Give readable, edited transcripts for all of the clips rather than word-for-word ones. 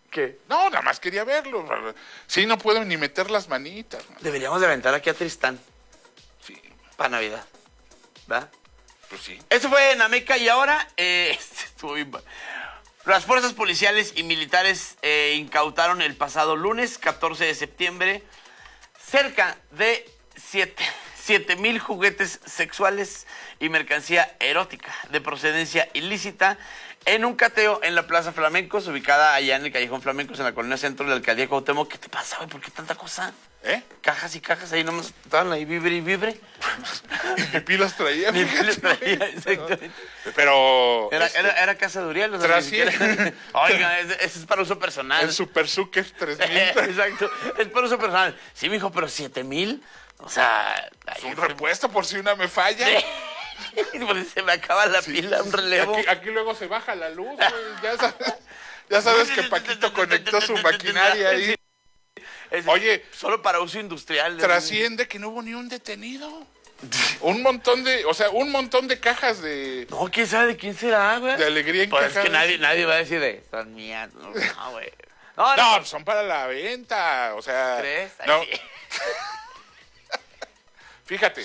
¿Qué? No, nada más quería verlo. Sí, no puedo ni meter las manitas. Deberíamos de aventar aquí a Tristán Sí, para Navidad. ¿Va? pues sí. Eso fue en Ameca y ahora estuvo bien. Las fuerzas policiales y militares incautaron el pasado lunes, 14 de septiembre, cerca de 7,000 juguetes sexuales y mercancía erótica de procedencia ilícita en un cateo en la Plaza Flamencos, ubicada allá en el Callejón Flamencos, en la colonia centro de la alcaldía Cuauhtémoc. ¿Qué te pasa, güey? ¿Por qué tanta cosa? Cajas y cajas ahí nomás estaban ahí, vibre y vibre. Ni pilas traía. Ni pilas traía, exactamente. Pero... Era casa de Uriel. O sea, trasciende. Oiga, ese es para uso personal. El Super Zucker 3000. Exacto, es para uso personal. Sí, mijo, pero 7,000. O sea... Es un repuesto por si una me falla. Se me acaba la pila, un relevo. Aquí luego se baja la luz, güey. Ya sabes que Paquito conectó su maquinaria ahí. Oye, solo para uso industrial. Trasciende que no hubo ni un detenido. Un montón de cajas de... No, ¿quién sabe de quién será, güey? De alegría en pues cajas. Es que nadie va a decir de... Son mías. No, güey. No, son para la venta. O sea... ¿Crees? No. Sí. Fíjate.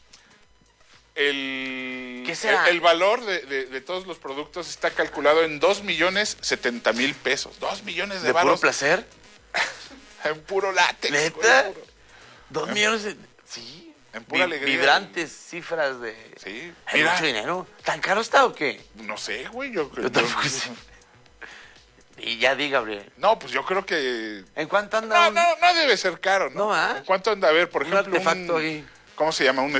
¿Qué será? El valor de todos los productos está calculado en 2,070,000 pesos. 2 millones de ¿De varos. puro placer? En puro látex. ¿Neta? Güey, 2 millones de... Sí. En pura alegría. Vibrantes cifras de... Sí. Hay Mira, mucho dinero. ¿Tan caro está o qué? no sé, güey. Yo tampoco sé. Y ya di, Gabriel. No, pues yo creo que... ¿En cuánto anda? No debe ser caro, ¿no? No, ¿ah? ¿En cuánto anda? A ver, por Un ejemplo, artefacto ahí. ¿Cómo se llama?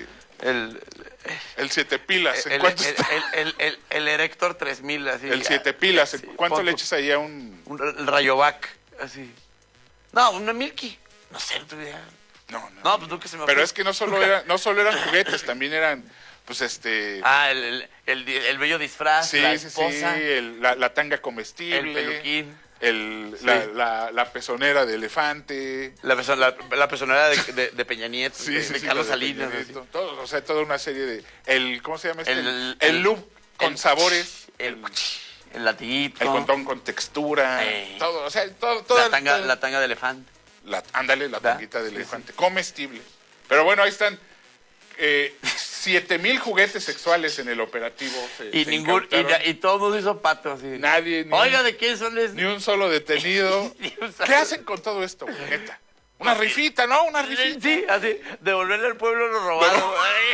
El 7 pilas. ¿En cuánto está? el Erector 3000, así. El 7 pilas. ¿En cuánto pon le tu- echas ahí a un...? El Rayovac, así. No, una Milky. No sé, no tengo idea. No. No, pues nunca se me Pero fue. es que no solo eran juguetes, también eran, pues Ah, el bello disfraz, Sí, la sí, esposa, la tanga comestible. el peluquín. Sí. La pezonera de elefante. La personalidad de Peña Nieto, de Carlos lo de Salinas. Peña así. Nieto, todo, o sea, toda una serie de... ¿Cómo se llama este? El loop con sabores. El latiguito. El condón con textura. Todo, o sea, todo. La tanga de elefante. Ándale, la ¿Da? tanguita de Sí, elefante. Comestible. Pero bueno, ahí están 7,000 juguetes sexuales en el operativo. Y todo el mundo hizo pato así. Nadie, Oiga, ¿de quién son esos? ni un solo detenido. ¿Qué hacen con todo esto, güey, neta? Una rifita, ¿no? Una rifita. Sí, así, devolverle al pueblo lo robado.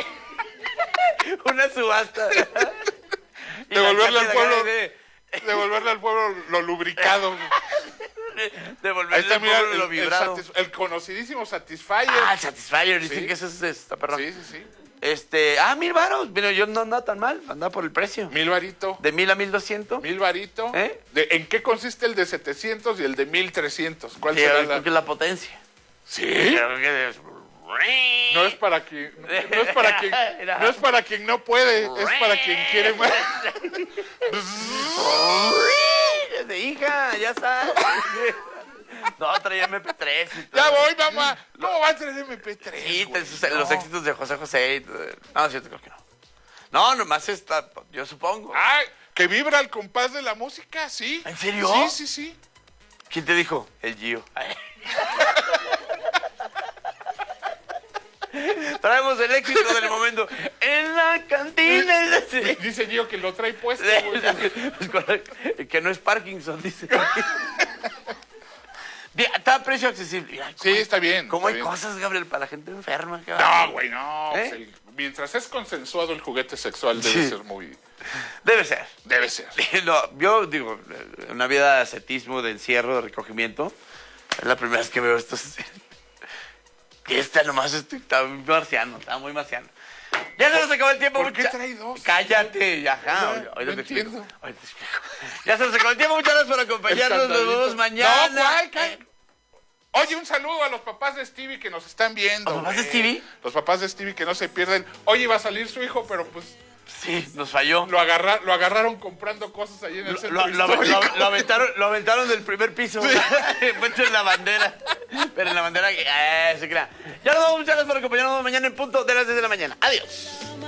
Una subasta. Devolverle al pueblo lo lubricado. Devolverle Ahí está, al mira, pueblo lo vibrado. el conocidísimo Satisfyer. El Satisfyer, dicen Sí. que eso está perrón. Sí. 1,000 varos. Mira, yo no andaba tan mal, andaba por el precio. 1,000 varito. De 1,000 a 1,200. 1,000 varito. ¿Eh? ¿En qué consiste el de 700 y el de 1,300? ¿Cuál Sí, será creo que es la potencia. ¿Sí? Creo que es... No es para quien no puede, es para quien quiere más. De hija, ya sabes. No, traía MP3 y todo. Ya voy, mamá. ¿Cómo va a traer MP3? Sí, güey? los éxitos de José José y todo. No, cierto, creo que no. No, nomás está, yo supongo. Ay, que vibra al compás de la música, sí. ¿En serio? Sí. ¿Quién te dijo? El Gio. Traemos el éxito del momento en la cantina. Dice Gio que lo trae puesto, güey. Que no es Parkinson, dice. Está a precio accesible. Mira, Sí, está bien. ¿Cómo está hay bien. cosas, Gabriel, para la gente enferma? No, güey, no. ¿Eh? Pues mientras es consensuado el juguete sexual debe ser muy... Debe ser. Debe ser. No, yo digo, una vida de ascetismo, de encierro, de recogimiento, es la primera vez que veo esto. Que nomás está muy marciano, Ya se nos acabó el tiempo. ¿Por qué trae dos? Cállate, ya. No entiendo. Ahorita te explico. Ya se nos acabó el tiempo. Muchas gracias por acompañarnos. Nos vemos mañana. No, ¿cuál? Oye, un saludo a los papás de Stevie que nos están viendo. ¿Los papás de Stevie? Los papás de Stevie que no se pierden. Oye, iba a salir su hijo, pero pues Sí, nos falló. lo agarraron comprando cosas ahí en el centro histórico. Lo aventaron del primer piso. Puesto en la bandera. Pero en la bandera que se crea. Ya nos vamos, muchas gracias por acompañarnos mañana en punto de las 10 de la mañana. Adiós.